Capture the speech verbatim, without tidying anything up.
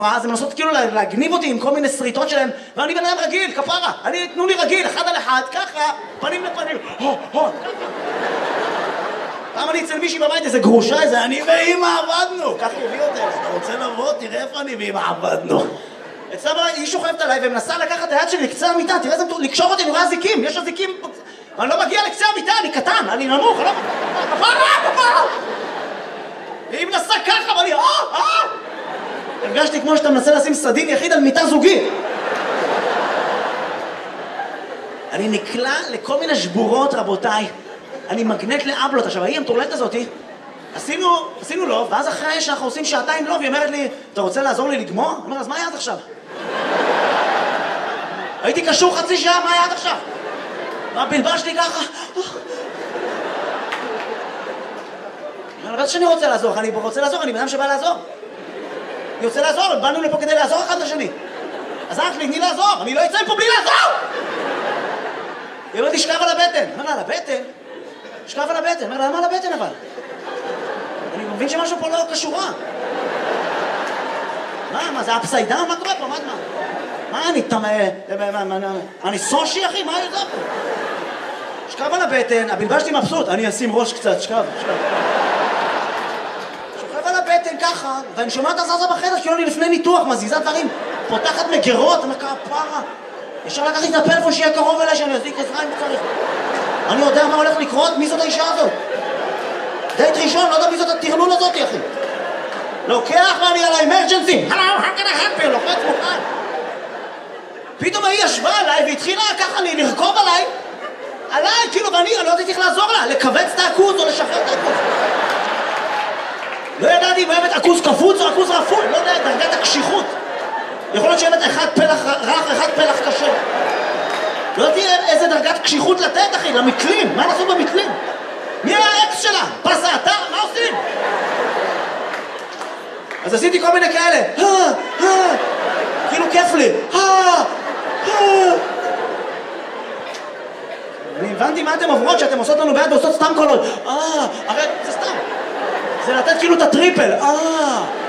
אז הם מנסות כאילו להגניב אותי עם כל מיני שריטות שלהם, ואני בן אדם רגיל, כפרה, אני, תנו לי רגיל, אחד על אחד, ככה, פנים לפנים, הו, הו, פעם אני אצל מישהי בבית, איזה גרושה, איזה אני ואמא עבדנו, ככה הוא הביא אותם, אתה רוצה לבוא, תראה איפה אני ואמא עבדנו. אצלה בבית, היא שוכבת עליי ומנסה לקחת את היד שלי לקצה המיטה, תראה איזה, לקשור אותי, אני רואה זיקים, יש הזיקים, אני לא מגיע לקצה המיטה, אני קטן, אני נמוך, אני לא... כפרה, כפרה! והיא מנסה ככה, ואני, אה, אה! הרגשתי כמו שאתה מנסה לשים סדין יחיד על מיטה זוגית. אני נקלע לכל מיני שבורות, רבותיי. אני מגנט לאבלות. עכשיו, ההיא המטורלת הזאתי, עשינו, עשינו לוב, ואז אחרי שאנחנו עושים שעתיים לוב, היא אומרת לי, אתה רוצה לעזור לי לגמור? אני אומר, אז מה היה עד עכשיו? הייתי קשור חצי שעה, מה היה עד עכשיו? והבלבש לי ככה. אני בטח שאני רוצה לעזור, אני רוצה לעזור, אני בן אדם שבא לעזור. אני רוצה לעזור, באנו לפה כדי לעזור אחד לשני. אז אח שלי, תני לעזור, אני לא אצא מפה בלי לעזור! היא אומרת לי, שכב על הבטן. אומר לה, על הבטן? שכב על הבטן. אומר לה, למה על הבטן אבל? אני מבין שמשהו פה לא קשורה. מה, מה, זה אפסיידן? מה קורה פה? מה, מה? מה, אני תמה... אני סושי, אחי? מה יוצא פה? שכב על הבטן, הבלבשתי מבסוט. אני אשים ראש קצת, שכב, שכב. על הבטן ככה, ואני שומע את הזזה בחדר, כאילו אני לפני ניתוח, מזיזה דברים, פותחת מגרות, אני אומר, פרה, ישר לקחתי את הפלאפון שיהיה קרוב אליי, שאני אזיק עזרה אם צריך. אני יודע מה הולך לקרות, מי זאת האישה הזאת? דייט ראשון, לא יודע מי זאת הטרלול הזאת, אחי. לוקח ואני על האמרג'נסי, הלו, how can I help you? לוחץ מוכן. פתאום היא ישבה עליי והתחילה ככה לרכוב עליי, עליי, כאילו, ואני לא יודעת איך לעזור לה, לכווץ את העכוז או לשחרר את העכוז. לא ידעתי אם אוהבת עכוז קפוץ או עכוז רפוי, לא יודע, דרגת הקשיחות. יכול להיות שאוהבת אחד פלח רך, אחד פלח קשה. לא ידעתי איזה דרגת קשיחות לתת, אחי, למתלים. מה נעשו במתלים? מי היה האקס שלה? פס האתר? מה עושים? אז עשיתי כל מיני כאלה. כאילו כיף לי. אני הבנתי מה אתם עוברות שאתם עושות לנו ביד ועושות סתם קולות. אה, הרי זה סתם. זה לתת כאילו את הטריפל, אה,